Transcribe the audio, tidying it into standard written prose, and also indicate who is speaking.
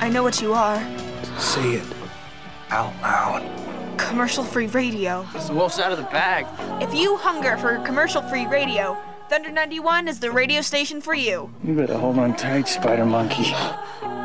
Speaker 1: I know what you are.
Speaker 2: Say it out loud.
Speaker 1: Commercial-free radio.
Speaker 3: It's the wolf's out of the bag.
Speaker 1: If you hunger for commercial-free radio, Thunder 91 is the radio station for you.
Speaker 2: You better hold on tight, Spider Monkey.